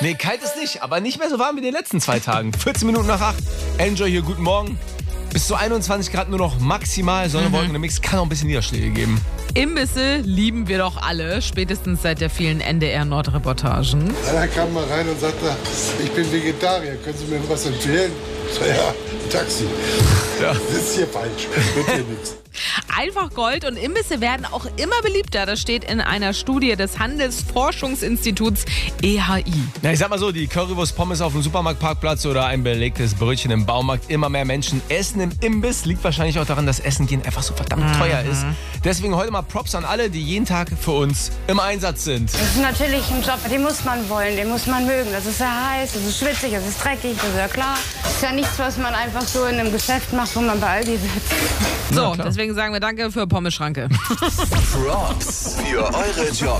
Nee, kalt ist nicht, aber nicht mehr so warm wie in den letzten 2 Tagen. 14 Minuten nach 8. Enjoy hier, guten Morgen. Bis zu 21 Grad nur noch maximal. Sonne, Wolken im Mix, kann auch ein bisschen Niederschläge geben. Imbisse lieben wir doch alle, spätestens seit der vielen NDR-Nord-Reportagen. Einer kam mal rein und sagte, ich bin Vegetarier, können Sie mir was empfehlen? Ich sag, ja, ein Taxi. Ja. Das ist hier falsch, wird hier nichts. Einfach Gold und Imbisse werden auch immer beliebter. Das steht in einer Studie des Handelsforschungsinstituts EHI. Na, ich sag mal so, die Currywurst Pommes auf dem Supermarktparkplatz oder ein belegtes Brötchen im Baumarkt. Immer mehr Menschen essen im Imbiss. Liegt wahrscheinlich auch daran, dass Essen gehen einfach so verdammt teuer ist. Deswegen heute mal Props an alle, die jeden Tag für uns im Einsatz sind. Das ist natürlich ein Job, den muss man wollen, den muss man mögen. Das ist sehr heiß, das ist schwitzig, das ist dreckig, das ist ja klar. Das ist ja nichts, was man einfach so in einem Geschäft macht, wo man bei Aldi sitzt. So, deswegen sagen wir danke für Pommes-Schranke. Props für eure Jobs.